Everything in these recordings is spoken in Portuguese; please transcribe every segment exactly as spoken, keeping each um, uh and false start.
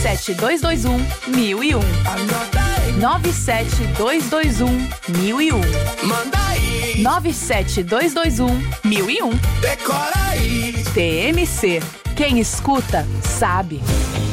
sete dois dois um, mil e um. nove sete dois dois um, mil e um. Manda aí. nove sete dois dois um, mil e um. Decora aí. T M C. Quem escuta, sabe.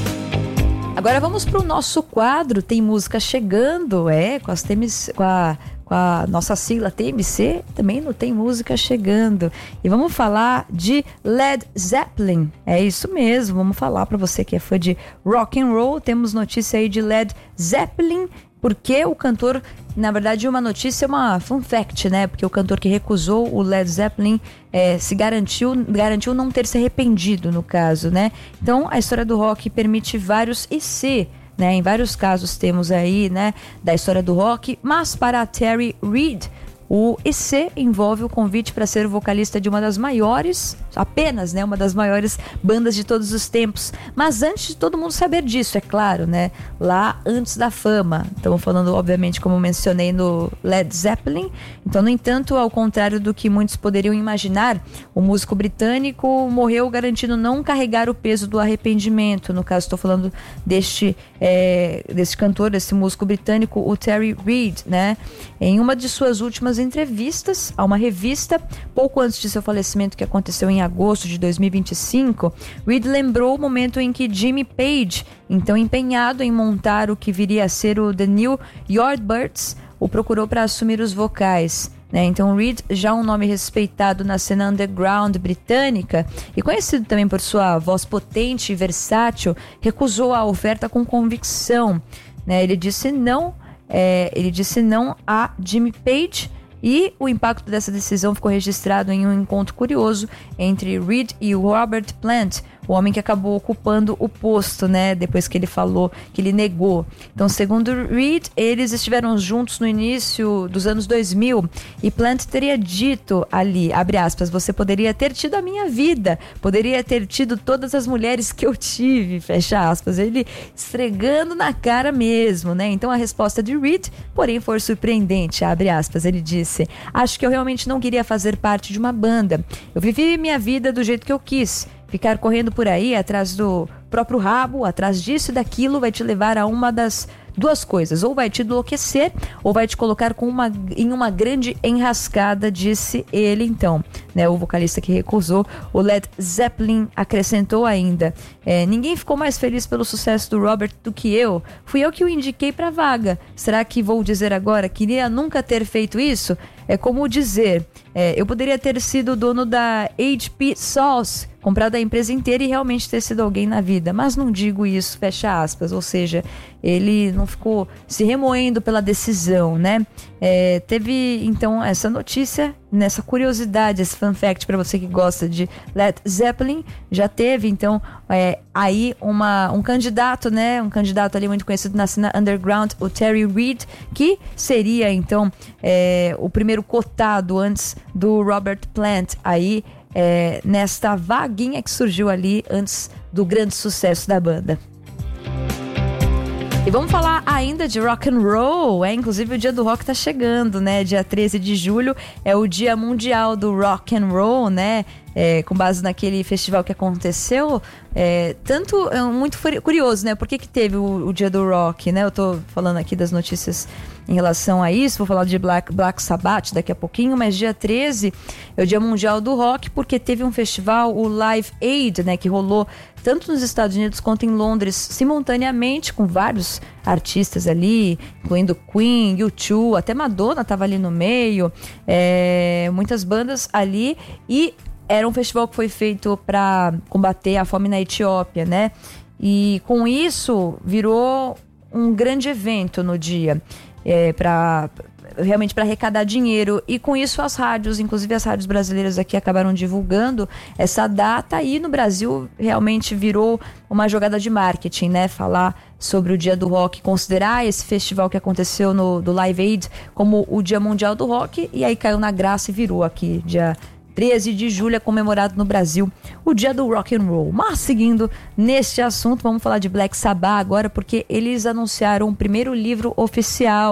Agora vamos para o nosso quadro. Tem música chegando, é, com, as T M C, com, a, com a nossa sigla T M C, também não tem música chegando. E vamos falar de Led Zeppelin. É isso mesmo, vamos falar para você que é fã de rock and roll. Temos notícia aí de Led Zeppelin, porque o cantor, na verdade uma notícia, uma fun fact, né? Porque o cantor que recusou o Led Zeppelin é, se garantiu, garantiu não ter se arrependido, no caso, né? Então a história do rock permite vários e se, né? Em vários casos temos aí, né, da história do rock, mas para a Terry Reid, o E C envolve o convite para ser vocalista de uma das maiores, apenas, né, uma das maiores bandas de todos os tempos. Mas antes de todo mundo saber disso, é claro, né, lá antes da fama. Estamos falando, obviamente, como mencionei, no Led Zeppelin. Então, no entanto, ao contrário do que muitos poderiam imaginar, o músico britânico morreu garantindo não carregar o peso do arrependimento. No caso, estou falando deste, é, deste cantor, desse músico britânico, o Terry Reid, né? Em uma de suas últimas entrevistas a uma revista, pouco antes de seu falecimento, que aconteceu em agosto de dois mil e vinte e cinco, Reid lembrou o momento em que Jimmy Page, então empenhado em montar o que viria a ser o The New Yardbirds, o procurou para assumir os vocais. Né? Então Reid, já um nome respeitado na cena underground britânica e conhecido também por sua voz potente e versátil, recusou a oferta com convicção. Né? Ele disse não, é, ele disse não a Jimmy Page. E o impacto dessa decisão ficou registrado em um encontro curioso entre Reid e o Robert Plant, o homem que acabou ocupando o posto, né, depois que ele falou, que ele negou. Então, segundo Reid, eles estiveram juntos no início dos anos dois mil e Plant teria dito ali, abre aspas, você poderia ter tido a minha vida, poderia ter tido todas as mulheres que eu tive, fecha aspas, ele esfregando na cara mesmo, né? Então, a resposta de Reid, porém, foi surpreendente, abre aspas, ele disse, acho que eu realmente não queria fazer parte de uma banda, eu vivi minha vida do jeito que eu quis. Ficar correndo por aí atrás do próprio rabo, atrás disso e daquilo, vai te levar a uma das duas coisas. Ou vai te enlouquecer, ou vai te colocar com uma, em uma grande enrascada, disse ele então. Né, o vocalista que recusou, o Led Zeppelin acrescentou ainda. É, ninguém ficou mais feliz pelo sucesso do Robert do que eu. Fui eu que o indiquei para a vaga. Será que vou dizer agora? Queria nunca ter feito isso? É como dizer, é, eu poderia ter sido dono da H P Sauce, comprado a empresa inteira e realmente ter sido alguém na vida, mas não digo isso, fecha aspas, ou seja, ele não ficou se remoendo pela decisão, né? É, teve então essa notícia, nessa curiosidade, esse fun fact para você que gosta de Led Zeppelin, já teve então é, aí uma, um candidato, né? Um candidato ali muito conhecido na cena underground, o Terry Reid, que seria então é, o primeiro cotado antes do Robert Plant aí, É, nesta vaguinha que surgiu ali antes do grande sucesso da banda. E vamos falar ainda de rock and roll, é, inclusive o dia do rock tá chegando, né? Dia treze de julho é o dia mundial do rock and roll, né? É, com base naquele festival que aconteceu, é, tanto, é muito curioso, né? Por que que teve o, o dia do rock, né? Eu tô falando aqui das notícias em relação a isso, vou falar de Black, Black Sabbath daqui a pouquinho, mas dia treze é o dia mundial do rock, porque teve um festival, o Live Aid, né? Que rolou tanto nos Estados Unidos quanto em Londres, simultaneamente, com vários artistas ali, incluindo Queen, U dois, até Madonna tava ali no meio, é, muitas bandas ali, e era um festival que foi feito para combater a fome na Etiópia, né? E com isso virou um grande evento no dia, é, para realmente para arrecadar dinheiro. E com isso as rádios, inclusive as rádios brasileiras aqui, acabaram divulgando essa data, e no Brasil realmente virou uma jogada de marketing, né? Falar sobre o dia do rock, considerar esse festival que aconteceu no, do Live Aid como o dia mundial do rock, e aí caiu na graça e virou aqui dia treze de julho, é comemorado no Brasil o dia do rock and roll. Mas seguindo neste assunto, vamos falar de Black Sabbath agora, porque eles anunciaram o primeiro livro oficial.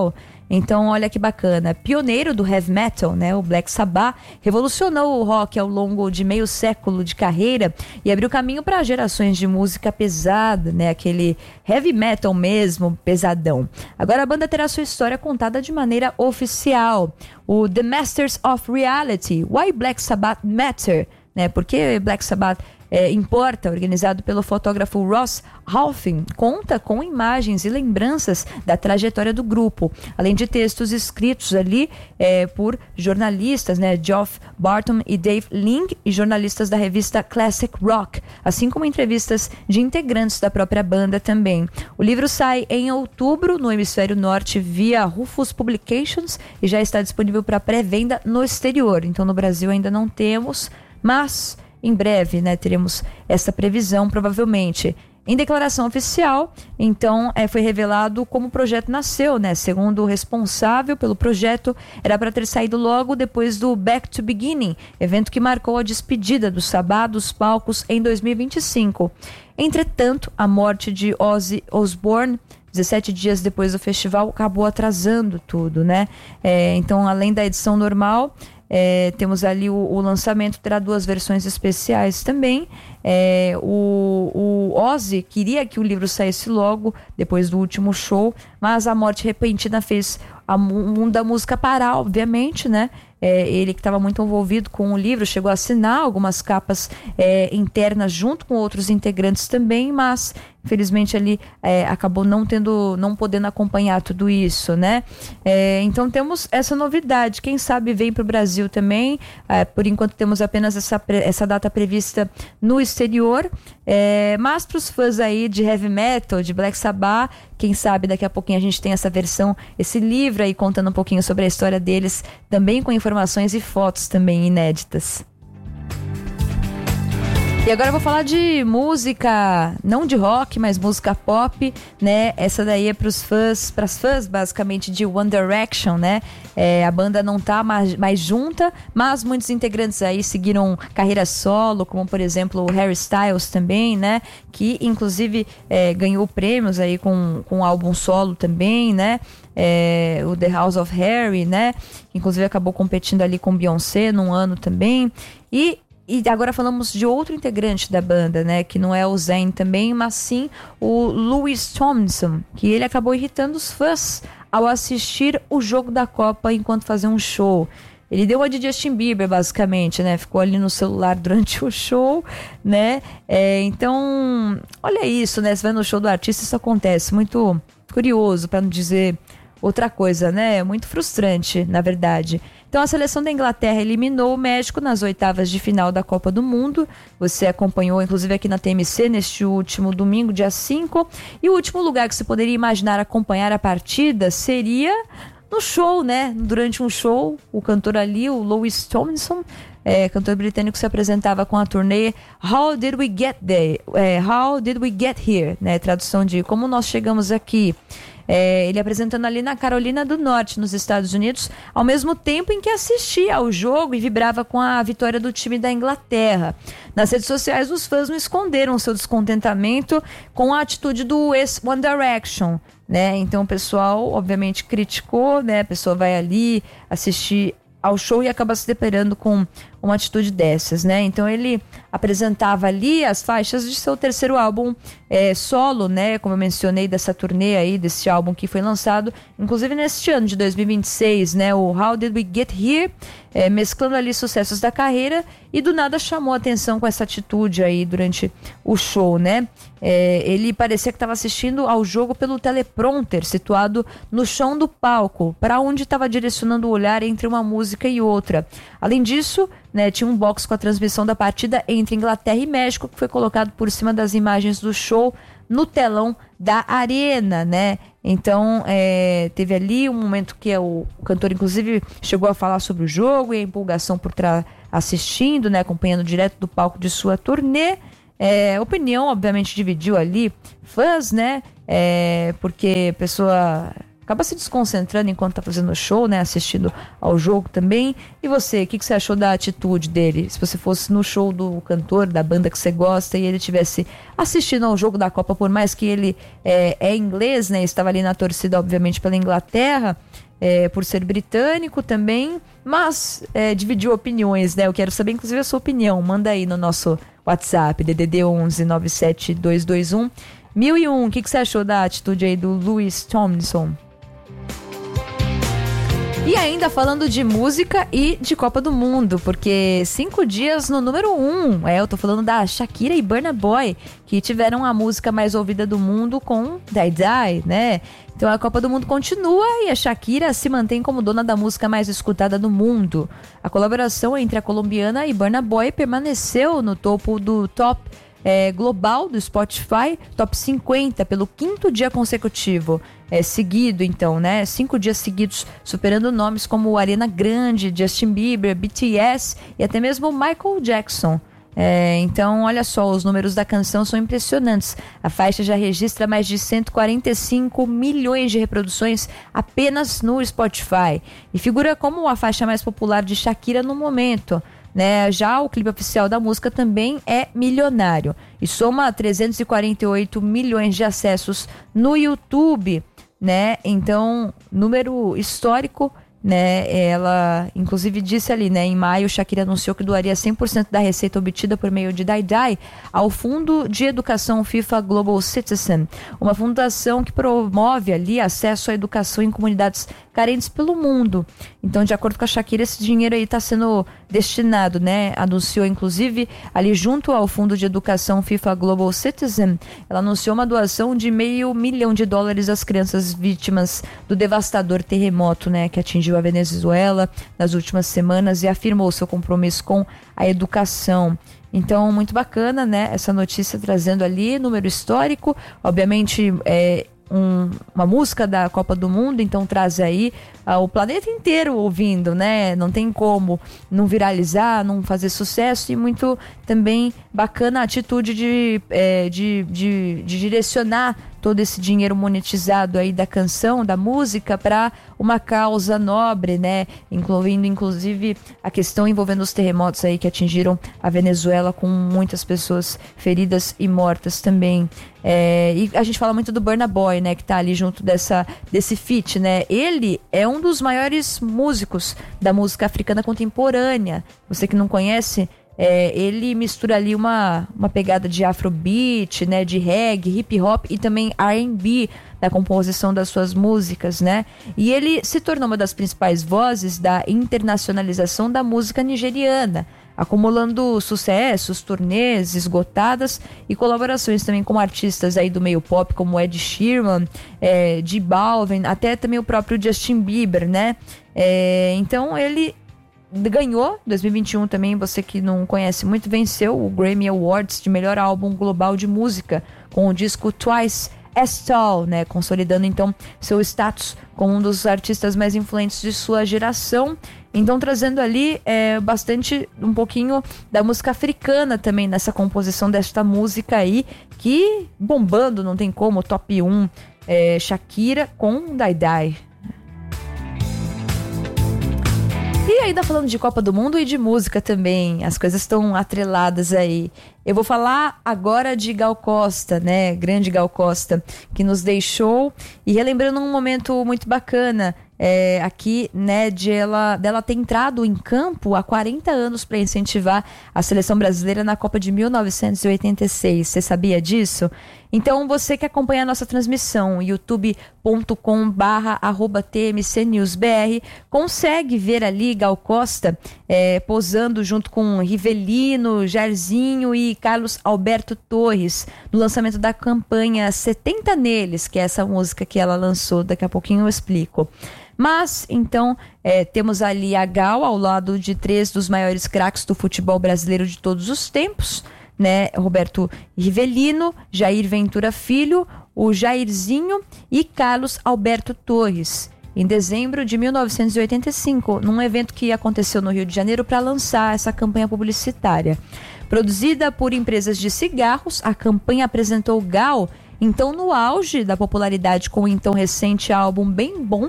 Então, olha que bacana. Pioneiro do heavy metal, né? O Black Sabbath revolucionou o rock ao longo de meio século de carreira e abriu caminho para gerações de música pesada, né? Aquele heavy metal mesmo, pesadão. Agora a banda terá sua história contada de maneira oficial. O The Masters of Reality, Why Black Sabbath Matter, né? Porque Black Sabbath É, importa, organizado pelo fotógrafo Ross Halfin, conta com imagens e lembranças da trajetória do grupo, além de textos escritos ali é, por jornalistas, né, Geoff Barton e Dave Ling, e jornalistas da revista Classic Rock, assim como entrevistas de integrantes da própria banda também. O livro sai em outubro no hemisfério norte via Rufus Publications e já está disponível para pré-venda no exterior. Então no Brasil ainda não temos, mas em breve, né, teremos essa previsão, provavelmente. Em declaração oficial, então, é, foi revelado como o projeto nasceu, né? Segundo o responsável pelo projeto, era para ter saído logo depois do Back to Beginning, evento que marcou a despedida do Sabbath dos palcos em dois mil e vinte e cinco. Entretanto, a morte de Ozzy Osbourne, dezessete dias depois do festival, acabou atrasando tudo, né? É, então, além da edição normal, É, temos ali o, o lançamento, terá duas versões especiais também. É, o, o Ozzy queria que o livro saísse logo depois do último show, mas a morte repentina fez a, o mundo da música parar, obviamente, né? É, ele que estava muito envolvido com o livro, chegou a assinar algumas capas é, internas junto com outros integrantes também, mas infelizmente ali é, acabou não tendo, não podendo acompanhar tudo isso, né? É, então temos essa novidade, quem sabe vem para o Brasil também. É, por enquanto temos apenas essa, essa data prevista no exterior, é, mas para os fãs aí de heavy metal, de Black Sabbath, quem sabe daqui a pouquinho a gente tem essa versão, esse livro aí contando um pouquinho sobre a história deles, também com informações e fotos também inéditas. E agora eu vou falar de música, não de rock, mas música pop, né? Essa daí é para os fãs, para as fãs basicamente de One Direction, né? É, a banda não tá mais, mais junta, mas muitos integrantes aí seguiram carreira solo, como por exemplo o Harry Styles também, né? Que inclusive é, ganhou prêmios aí com, com um álbum solo também, né? É, o The House of Harry, né? Que inclusive acabou competindo ali com Beyoncé num ano também. E E agora falamos de outro integrante da banda, né? Que não é o Zayn também, mas sim o Louis Tomlinson, que ele acabou irritando os fãs ao assistir o jogo da Copa enquanto fazia um show. Ele deu uma de Justin Bieber, basicamente, né? Ficou ali no celular durante o show, né? É, então, olha isso, né? Você vai no show do artista, isso acontece. Muito curioso, para não dizer outra coisa, né? Muito frustrante, na verdade. Então a seleção da Inglaterra eliminou o México nas oitavas de final da Copa do Mundo. Você acompanhou, inclusive, aqui na T M C neste último domingo, dia cinco. E o último lugar que você poderia imaginar acompanhar a partida seria no show, né? Durante um show, o cantor ali, o Louis Tomlinson, é, cantor britânico, se apresentava com a turnê How Did We Get There? É, How Did We Get Here? Né? Tradução de Como Nós Chegamos Aqui. É, ele apresentando ali na Carolina do Norte, nos Estados Unidos, ao mesmo tempo em que assistia ao jogo e vibrava com a vitória do time da Inglaterra. Nas redes sociais, os fãs não esconderam seu descontentamento com a atitude do ex-One Direction, né? Então o pessoal, obviamente, criticou, né? A pessoa vai ali assistir ao show e acaba se deparando com uma atitude dessas, né? Então ele apresentava ali as faixas de seu terceiro álbum é, solo, né? Como eu mencionei, dessa turnê aí, desse álbum que foi lançado, inclusive neste ano de dois mil e vinte e seis, né? O How Did We Get Here? É, mesclando ali sucessos da carreira, e do nada chamou a atenção com essa atitude aí durante o show, né? É, ele parecia que estava assistindo ao jogo pelo teleprompter situado no chão do palco, para onde estava direcionando o olhar entre uma música e outra. Além disso, né, tinha um box com a transmissão da partida entre Inglaterra e México, que foi colocado por cima das imagens do show no telão da arena, né? Então, é, teve ali um momento que o, o cantor, inclusive, chegou a falar sobre o jogo e a empolgação por estar assistindo, né, acompanhando direto do palco de sua turnê. É, opinião, obviamente, dividiu ali fãs, né? É, porque a pessoa acaba se desconcentrando enquanto tá fazendo o show, né? Assistindo ao jogo também. E você, o que, que você achou da atitude dele? Se você fosse no show do cantor, da banda que você gosta, e ele tivesse assistindo ao jogo da Copa, por mais que ele é, é inglês, né? Estava ali na torcida, obviamente, pela Inglaterra. é, por ser britânico também, mas é, dividiu opiniões, né? Eu quero saber, inclusive, a sua opinião. Manda aí no nosso WhatsApp, D D D onze nove sete dois dois um mil e um. O que, que você achou da atitude aí do Louis Tomlinson? E ainda falando de música e de Copa do Mundo, porque cinco dias no número um, é, eu tô falando da Shakira e Burna Boy, que tiveram a música mais ouvida do mundo com Die Die, né? Então a Copa do Mundo continua e a Shakira se mantém como dona da música mais escutada do mundo. A colaboração entre a colombiana e Burna Boy permaneceu no topo do top É, global do Spotify, top cinquenta, pelo quinto dia consecutivo, é, seguido então, né? Cinco dias seguidos, superando nomes como Ariana Grande, Justin Bieber, B T S e até mesmo Michael Jackson. É, então, olha só, os números da canção são impressionantes. A faixa já registra mais de cento e quarenta e cinco milhões de reproduções apenas no Spotify e figura como a faixa mais popular de Shakira no momento. Né? Já o clipe oficial da música também é milionário e soma trezentos e quarenta e oito milhões de acessos no YouTube, né? Então, número histórico, né? Ela, inclusive, disse ali, né? Em maio, Shakira anunciou que doaria cem por cento da receita obtida por meio de Die Die ao Fundo de Educação FIFA Global Citizen, uma fundação que promove ali acesso à educação em comunidades carentes pelo mundo. Então, de acordo com a Shakira, esse dinheiro aí está sendo destinado, né? Anunciou, inclusive, ali junto ao Fundo de Educação FIFA Global Citizen, ela anunciou uma doação de meio milhão de dólares às crianças vítimas do devastador terremoto, né? Que atingiu a Venezuela nas últimas semanas e afirmou seu compromisso com a educação. Então, muito bacana, né? Essa notícia trazendo ali número histórico, obviamente, é, Um, uma música da Copa do Mundo, então traz aí uh, o planeta inteiro ouvindo, né? Não tem como não viralizar, não fazer sucesso, e muito também bacana a atitude de, é, de, de, de direcionar todo esse dinheiro monetizado aí da canção, da música, para uma causa nobre, né? Incluindo, inclusive, a questão envolvendo os terremotos aí que atingiram a Venezuela, com muitas pessoas feridas e mortas também. É, e a gente fala muito do Burna Boy, né? Que tá ali junto dessa, desse feat, né? Ele é um dos maiores músicos da música africana contemporânea. Você que não conhece, É, ele mistura ali uma, uma pegada de afrobeat, né, de reggae, hip hop e também R and B na composição das suas músicas, né? E ele se tornou uma das principais vozes da internacionalização da música nigeriana, acumulando sucessos, turnês esgotadas e colaborações também com artistas aí do meio pop como Ed Sheeran, é, J Balvin, até também o próprio Justin Bieber, né? É, então ele ganhou dois mil e vinte e um também, você que não conhece muito, venceu o Grammy Awards de melhor álbum global de música com o disco Twice as Tall, né, consolidando então seu status como um dos artistas mais influentes de sua geração. Então trazendo ali é, bastante, um pouquinho da música africana também nessa composição desta música aí, que bombando, não tem como, top um, é, Shakira com Die Die. E ainda falando de Copa do Mundo e de música também, as coisas estão atreladas aí. Eu vou falar agora de Gal Costa, né? Grande Gal Costa, que nos deixou, e relembrando um momento muito bacana é, aqui, né? De ela, dela ter entrado em campo há quarenta anos para incentivar a seleção brasileira na Copa de mil novecentos e oitenta e seis. Você sabia disso? Então, você que acompanha a nossa transmissão, youtube ponto com barra arroba T M C News B R, consegue ver ali Gal Costa é, posando junto com Rivelino, Jairzinho e Carlos Alberto Torres no lançamento da campanha setenta Neles, que é essa música que ela lançou. Daqui a pouquinho eu explico. Mas, então, é, temos ali a Gal ao lado de três dos maiores craques do futebol brasileiro de todos os tempos, né? Roberto Rivelino, Jair Ventura Filho, o Jairzinho e Carlos Alberto Torres. Em dezembro de mil novecentos e oitenta e cinco, num evento que aconteceu no Rio de Janeiro para lançar essa campanha publicitária. Produzida por empresas de cigarros, a campanha apresentou Gal, então no auge da popularidade, com o então recente álbum Bem Bom,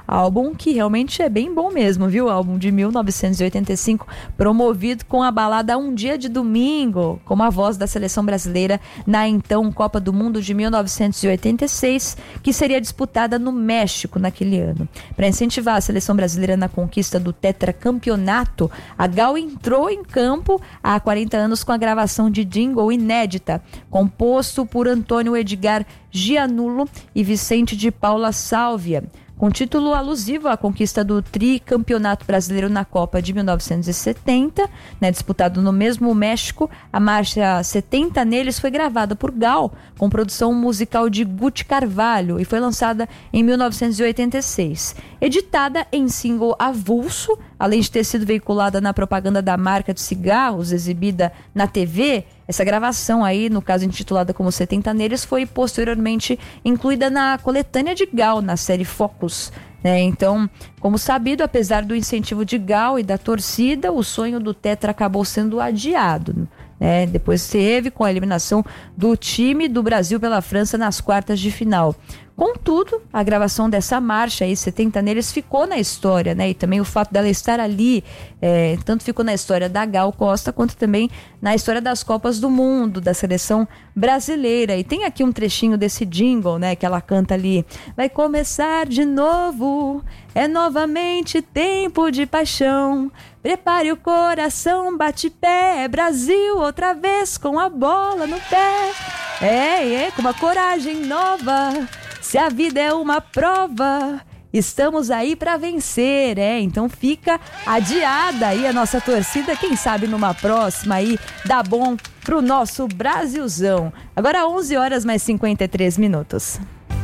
álbum que realmente é bem bom mesmo, viu? Álbum de mil novecentos e oitenta e cinco, promovido com a balada Um Dia de Domingo, como a voz da seleção brasileira na então Copa do Mundo de mil novecentos e oitenta e seis, que seria disputada no México naquele ano. Para incentivar a seleção brasileira na conquista do tetracampeonato, a Gal entrou em campo há quarenta anos com a gravação de jingle inédita, composto por Antônio Edgar Gianulo e Vicente de Paula Sálvia, com título alusivo à conquista do tricampeonato brasileiro na Copa de mil novecentos e setenta, né, disputado no mesmo México. A marcha setenta neles foi gravada por Gal, com produção musical de Guti Carvalho, e foi lançada em mil novecentos e oitenta e seis. Editada em single avulso, além de ter sido veiculada na propaganda da marca de cigarros, exibida na T V, essa gravação aí, no caso intitulada como setenta neles, foi posteriormente incluída na coletânea de Gal, na série Focus. É, então, como sabido, apesar do incentivo de Gal e da torcida, o sonho do Tetra acabou sendo adiado. Né? Depois teve com a eliminação do time do Brasil pela França nas quartas de final. Contudo, a gravação dessa marcha aí, setenta neles, ficou na história, né? E também o fato dela estar ali, é, tanto ficou na história da Gal Costa, quanto também na história das Copas do Mundo, da seleção brasileira. E tem aqui um trechinho desse jingle, né? Que ela canta ali: vai começar de novo, é novamente tempo de paixão. Prepare o coração, bate pé, Brasil outra vez com a bola no pé. É, é, com uma coragem nova. Se a vida é uma prova, estamos aí para vencer, é? Então fica adiada aí a nossa torcida, quem sabe numa próxima aí dá bom pro nosso Brasilzão. Agora onze horas mais cinquenta e três minutos.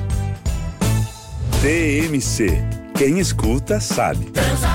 T M C, quem escuta sabe.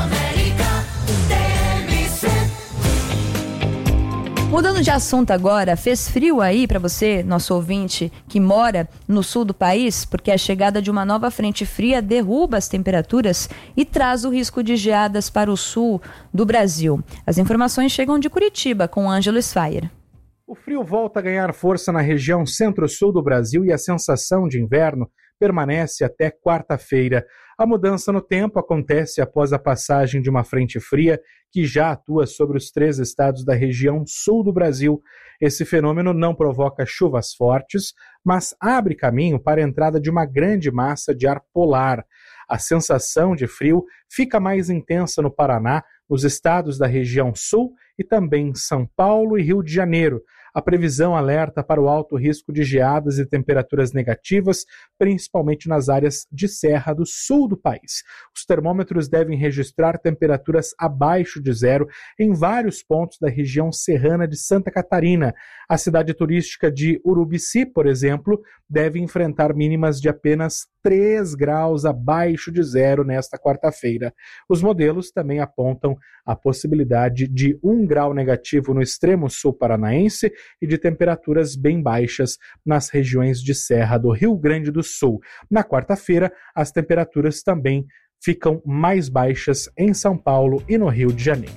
Mudando de assunto agora, fez frio aí para você, nosso ouvinte, que mora no sul do país? Porque a chegada de uma nova frente fria derruba as temperaturas e traz o risco de geadas para o sul do Brasil. As informações chegam de Curitiba, com Ângelo Sfaier. O frio volta a ganhar força na região centro-sul do Brasil e a sensação de inverno permanece até quarta-feira. A mudança no tempo acontece após a passagem de uma frente fria que já atua sobre os três estados da região sul do Brasil. Esse fenômeno não provoca chuvas fortes, mas abre caminho para a entrada de uma grande massa de ar polar. A sensação de frio fica mais intensa no Paraná, nos estados da região sul e também em São Paulo e Rio de Janeiro. A previsão alerta para o alto risco de geadas e temperaturas negativas, principalmente nas áreas de serra do sul do país. Os termômetros devem registrar temperaturas abaixo de zero em vários pontos da região serrana de Santa Catarina. A cidade turística de Urubici, por exemplo, deve enfrentar mínimas de apenas três graus abaixo de zero nesta quarta-feira. Os modelos também apontam a possibilidade de um grau negativo no extremo sul paranaense e de temperaturas bem baixas nas regiões de serra do Rio Grande do Sul. Na quarta-feira, as temperaturas também ficam mais baixas em São Paulo e no Rio de Janeiro.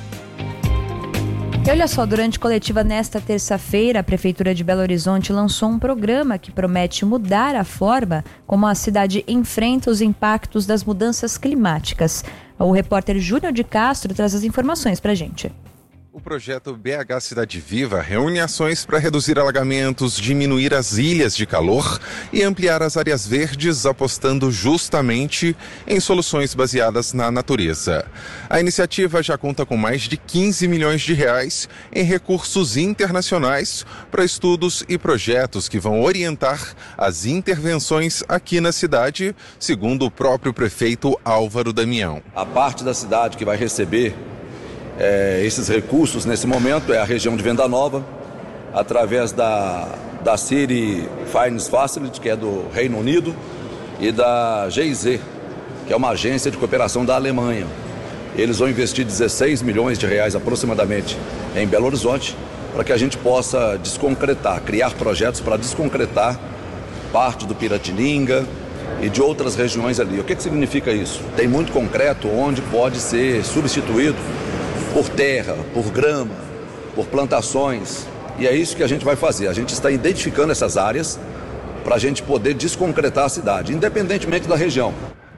E olha só, durante coletiva nesta terça-feira, a Prefeitura de Belo Horizonte lançou um programa que promete mudar a forma como a cidade enfrenta os impactos das mudanças climáticas. O repórter Júnior de Castro traz as informações pra gente. O projeto B H Cidade Viva reúne ações para reduzir alagamentos, diminuir as ilhas de calor e ampliar as áreas verdes, apostando justamente em soluções baseadas na natureza. A iniciativa já conta com mais de quinze milhões de reais em recursos internacionais para estudos e projetos que vão orientar as intervenções aqui na cidade, segundo o próprio prefeito Álvaro Damião. A parte da cidade que vai receber É, esses recursos nesse momento é a região de Venda Nova, através da, da City Finance Facility, que é do Reino Unido, e da G I Z, que é uma agência de cooperação da Alemanha. Eles vão investir dezesseis milhões de reais aproximadamente em Belo Horizonte, para que a gente possa desconcretar, criar projetos para desconcretar parte do Piratininga e de outras regiões ali. O que, que significa isso? Tem muito concreto onde pode ser substituído por terra, por grama, por plantações, e é isso que a gente vai fazer. A gente está identificando essas áreas para a gente poder desconcretar a cidade, independentemente da região.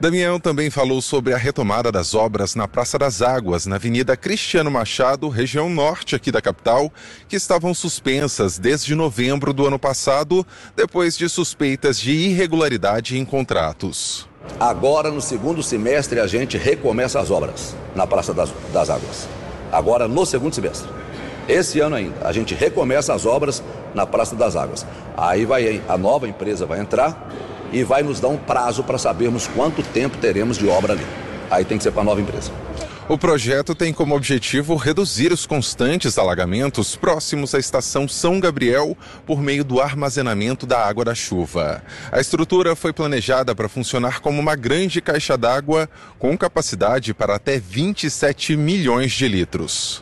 Damião também falou sobre a retomada das obras na Praça das Águas, na Avenida Cristiano Machado, região norte aqui da capital, que estavam suspensas desde novembro do ano passado, depois de suspeitas de irregularidade em contratos. Agora, no segundo semestre, a gente recomeça as obras na Praça das, das Águas. Agora, no segundo semestre. Esse ano ainda, a gente recomeça as obras na Praça das Águas. Aí vai, a nova empresa vai entrar e vai nos dar um prazo para sabermos quanto tempo teremos de obra ali. Aí tem que ser para a nova empresa. O projeto tem como objetivo reduzir os constantes alagamentos próximos à estação São Gabriel por meio do armazenamento da água da chuva. A estrutura foi planejada para funcionar como uma grande caixa d'água com capacidade para até vinte e sete milhões de litros.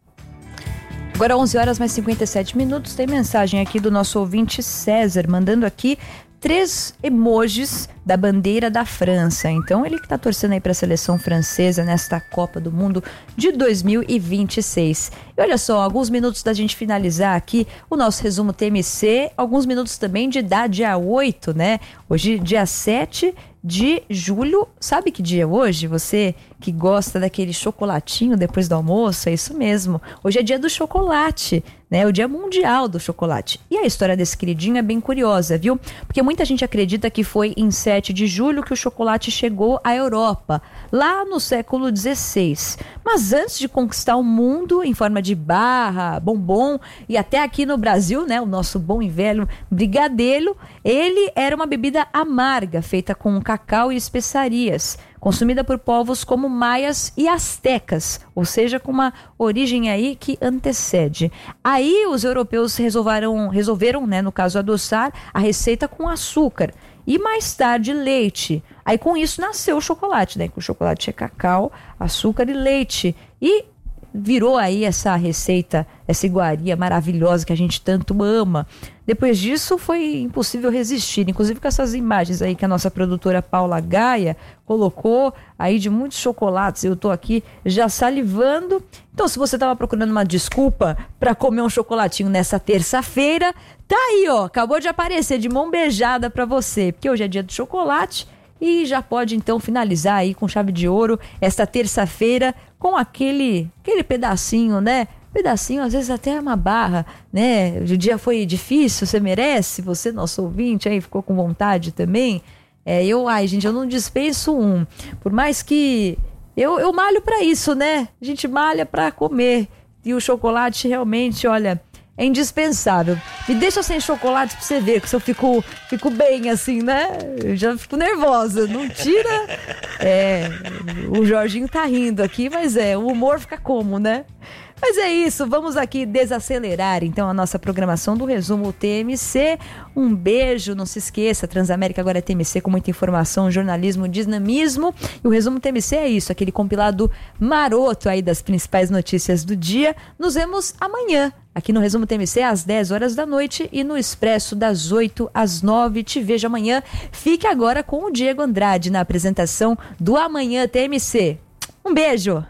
Agora onze horas mais cinquenta e sete minutos, tem mensagem aqui do nosso ouvinte César, mandando aqui três emojis da bandeira da França. Então ele que está torcendo aí para a seleção francesa nesta Copa do Mundo de dois mil e vinte e seis. E olha só, alguns minutos da gente finalizar aqui o nosso resumo T M C, alguns minutos também de dar dia oito, né? Hoje dia sete de julho, sabe que dia é hoje? Você que gosta daquele chocolatinho depois do almoço, é isso mesmo. Hoje é dia do chocolate, né? O dia mundial do chocolate. E a história desse queridinho é bem curiosa, viu? Porque muita gente acredita que foi em sete de julho que o chocolate chegou à Europa, lá no século dezesseis. Mas antes de conquistar o mundo em forma de barra, bombom e até aqui no Brasil, né, o nosso bom e velho brigadeiro, ele era uma bebida amarga feita com cacau e especiarias, consumida por povos como maias e astecas, ou seja, com uma origem aí que antecede. Aí os europeus resolveram, resolveram, né, no caso, adoçar a receita com açúcar e mais tarde leite. Aí com isso nasceu o chocolate, né? Que o chocolate é cacau, açúcar e leite. E virou aí essa receita, essa iguaria maravilhosa que a gente tanto ama. Depois disso foi impossível resistir, inclusive com essas imagens aí que a nossa produtora Paula Gaia colocou aí de muitos chocolates. Eu tô aqui já salivando. Então, se você tava procurando uma desculpa para comer um chocolatinho nessa terça-feira, tá aí, ó, acabou de aparecer de mão beijada para você, porque hoje é dia do chocolate. E já pode então finalizar aí com chave de ouro esta terça-feira com aquele, aquele pedacinho, né? Pedacinho, às vezes até uma barra, né? O dia foi difícil, você merece, você, nosso ouvinte, aí ficou com vontade também. É, eu, ai, gente, eu não dispenso um. Por mais que eu, eu malho pra isso, né? A gente malha pra comer. E o chocolate realmente, olha, é indispensável. Me deixa sem chocolate pra você ver, que se eu fico, fico bem assim, né? Eu já fico nervosa. Não tira. É, o Jorginho tá rindo aqui, mas é, o humor fica como, né? Mas é isso, vamos aqui desacelerar então a nossa programação do Resumo T M C. Um beijo, não se esqueça, Transamérica agora é T M C com muita informação, jornalismo, dinamismo. E o Resumo T M C é isso, aquele compilado maroto aí das principais notícias do dia. Nos vemos amanhã, aqui no Resumo T M C às dez horas da noite e no Expresso das oito às nove. Te vejo amanhã. Fique agora com o Diego Andrade na apresentação do Amanhã T M C. Um beijo!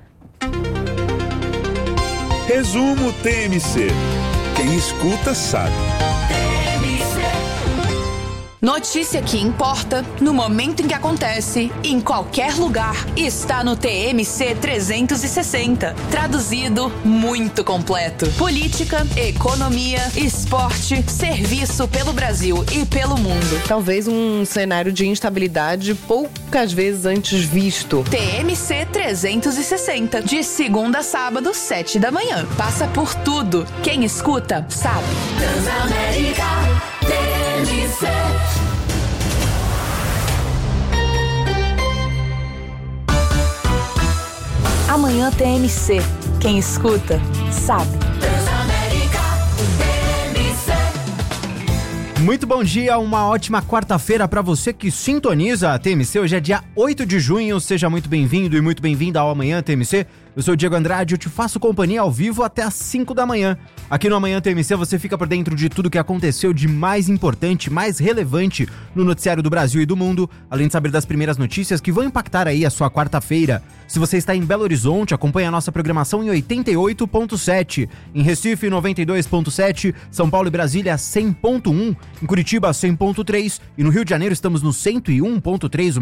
Resumo T M C. Quem escuta sabe. Notícia que importa, no momento em que acontece, em qualquer lugar, está no T M C trezentos e sessenta. Traduzido, muito completo. Política, economia, esporte, serviço pelo Brasil e pelo mundo. Talvez um cenário de instabilidade poucas vezes antes visto. T M C trezentos e sessenta, de segunda a sábado, sete da manhã. Passa por tudo. Quem escuta, sabe. Transamérica T M C. Amanhã T M C. Quem escuta, sabe. Transamérica T M C. Muito bom dia, uma ótima quarta-feira para você que sintoniza a T M C. Hoje é dia oito de junho, seja muito bem-vindo e muito bem-vinda ao Amanhã T M C. Eu sou o Diego Andrade e eu te faço companhia ao vivo até às cinco da manhã. Aqui no Amanhã T M C você fica por dentro de tudo que aconteceu de mais importante, mais relevante no noticiário do Brasil e do mundo, além de saber das primeiras notícias que vão impactar aí a sua quarta-feira. Se você está em Belo Horizonte, acompanhe a nossa programação em oitenta e oito ponto sete, em Recife noventa e dois ponto sete, São Paulo e Brasília cem ponto um, em Curitiba cem ponto três e no Rio de Janeiro estamos no cento e um ponto três.